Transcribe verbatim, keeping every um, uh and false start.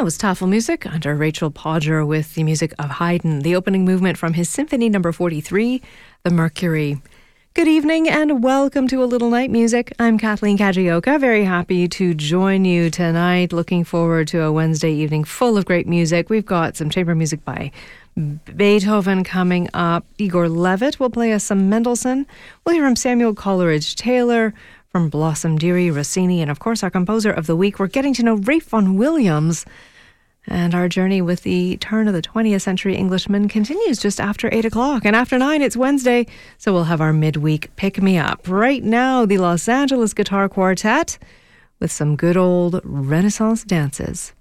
That was Tafelmusik under Rachel Podger with the music of Haydn, the opening movement from his Symphony number forty-three, The Mercury. Good evening and welcome to A Little Night Music. I'm Kathleen Kajioka, very happy to join you tonight. Looking forward to a Wednesday evening full of great music. We've got some chamber music by Beethoven coming up. Igor Levit will play us some Mendelssohn. We'll hear from Samuel Coleridge-Taylor, from Blossom Dearie, Rossini, and of course our composer of the week. We're getting to know Ralph Vaughan Williams. And our journey with the turn of the twentieth century Englishman continues just after eight o'clock. And after nine, it's Wednesday, so we'll have our midweek pick-me-up. Right now, the Los Angeles Guitar Quartet with some good old Renaissance dances.